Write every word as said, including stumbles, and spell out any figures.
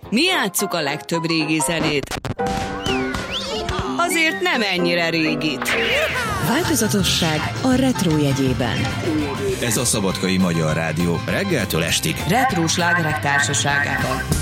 Mi játsszuk a legtöbb régi zenét. Azért nem ennyire régit. Változatosság a retro jegyében. Ez a Szabadkai Magyar Rádió reggeltől estig Retró slágerek társaságában.